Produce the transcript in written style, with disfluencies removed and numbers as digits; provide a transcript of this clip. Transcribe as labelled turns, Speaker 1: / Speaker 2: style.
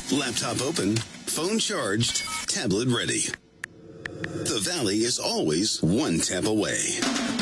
Speaker 1: Laptop open, phone charged, tablet ready. The Valley is always one tap away.